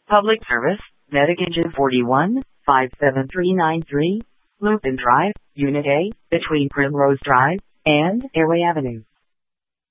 Public Service, Medication 41, 57393, Lupin Drive, Unit A, between Primrose Drive and Airway Avenue.